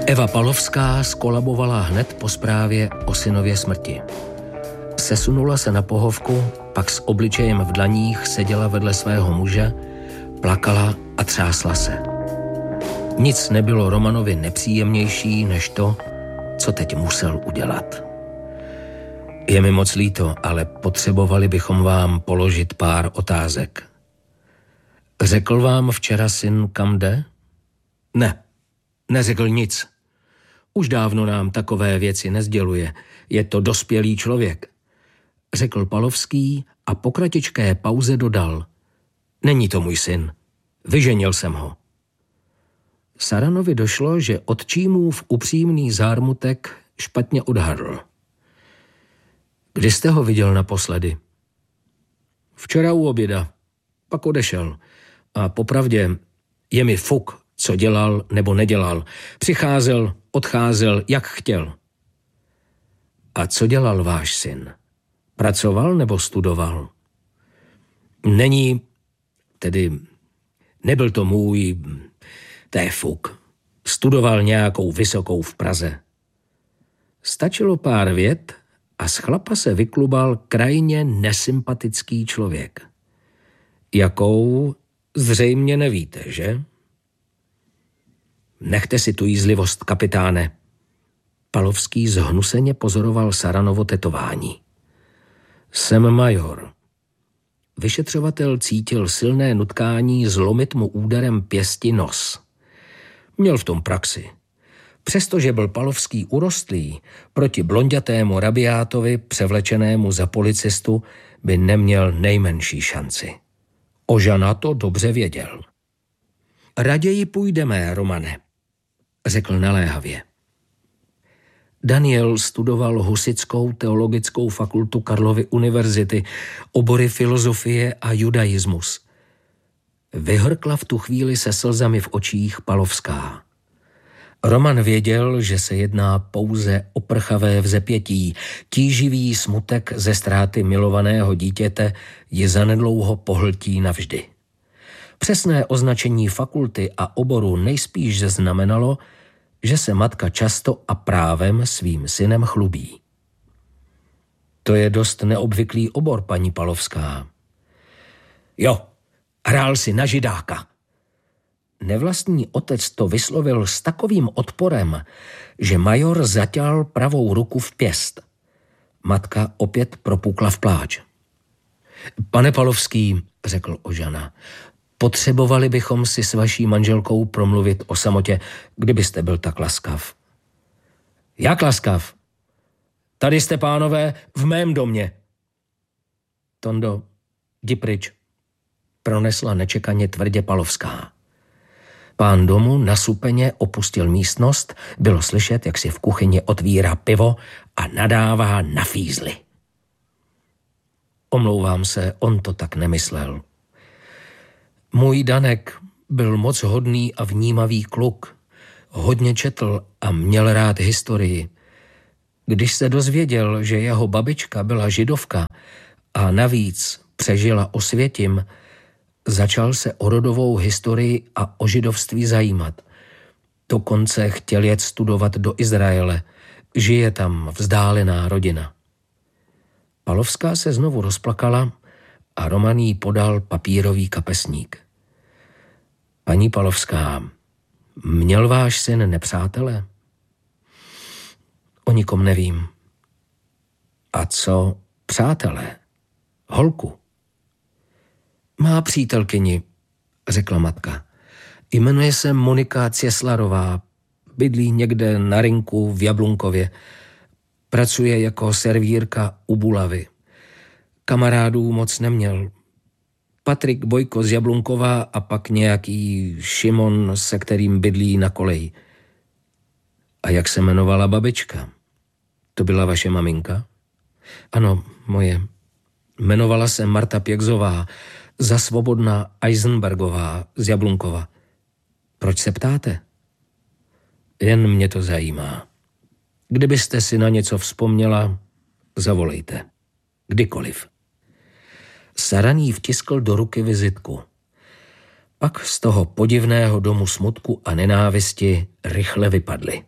Eva Palovská skolabovala hned po zprávě o synově smrti. Sesunula se na pohovku, pak s obličejem v dlaních seděla vedle svého muže, plakala a třásla se. Nic nebylo Romanovi nepříjemnější než to, co teď musel udělat. Je mi moc líto, ale potřebovali bychom vám položit pár otázek. Řekl vám včera syn, kam jde? Ne, neřekl nic. Už dávno nám takové věci nezděluje. Je to dospělý člověk, řekl Palovský a po kratičké pauze dodal. Není to můj syn. Vyženil jsem ho. Saranovi došlo, že otčímův upřímný zármutek špatně odhadl. Kdy jste ho viděl naposledy? Včera u oběda. Pak odešel. A popravdě je mi fuk, co dělal nebo nedělal. Přicházel, odcházel, jak chtěl. A co dělal váš syn? Pracoval nebo studoval? Nebyl to můj, to je fuk. Studoval nějakou vysokou v Praze. Stačilo pár vět a z chlapa se vyklubal krajně nesympatický člověk. Jakou zřejmě nevíte, že? Nechte si tu jízlivost, kapitáne. Palovský zhnuseně pozoroval Saranovo tetování. Jsem major. Vyšetřovatel cítil silné nutkání zlomit mu úderem pěsti nos. Měl v tom praxi. Přestože byl Palovský urostlý, proti blonďatému rabiátovi, převlečenému za policistu, by neměl nejmenší šanci. Ožana to dobře věděl. Raději půjdeme, Romane, řekl naléhavě. Daniel studoval Husitskou teologickou fakultu Karlovy univerzity, obory filozofie a judaismus. Vyhrkla v tu chvíli se slzami v očích Palovská. Roman věděl, že se jedná pouze o prchavé vzepětí. Tíživý smutek ze ztráty milovaného dítěte ji zanedlouho pohltí navždy. Přesné označení fakulty a oboru nejspíš znamenalo, že se matka často a právem svým synem chlubí. To je dost neobvyklý obor, paní Palovská. Jo, hrál si na židáka. Nevlastní otec to vyslovil s takovým odporem, že major zaťal pravou ruku v pěst. Matka opět propukla v pláč. Pane Palovský, řekl Ožana, potřebovali bychom si s vaší manželkou promluvit o samotě, kdybyste byl tak laskav. Jak laskav? Tady jste, pánové, v mém domě. Tondo, jdi pryč, pronesla nečekaně tvrdě Palovská. Pán domu nasupeně opustil místnost, bylo slyšet, jak si v kuchyni otvírá pivo a nadává na fízly. Omlouvám se, on to tak nemyslel. Můj Danek byl moc hodný a vnímavý kluk. Hodně četl a měl rád historii. Když se dozvěděl, že jeho babička byla židovka a navíc přežila Osvětim, začal se o rodovou historii a o židovství zajímat. Dokonce chtěl jet studovat do Izraele. Žije tam vzdálená rodina. Palovská se znovu rozplakala a Roman jí podal papírový kapesník. Paní Palovská, měl váš syn nepřátele? O nikom nevím. A co přátelé? Holku? Má přítelkyni, řekla matka. Jmenuje se Monika Cěslarová. Bydlí někde na rynku v Jablunkově. Pracuje jako servírka u Bulavy. Kamarádů moc neměl. Patrik Bojko z Jablunkova a pak nějaký Šimon, se kterým bydlí na koleji. A jak se jmenovala babička? To byla vaše maminka? Ano, moje. Jmenovala se Marta Pěkzová, za Svobodna Eisenbergová z Jablunkova. Proč se ptáte? Jen mě to zajímá. Kdybyste si na něco vzpomněla, zavolejte. Kdykoliv. Saran jí vtiskl do ruky vizitku. Pak z toho podivného domu smutku a nenávisti rychle vypadli.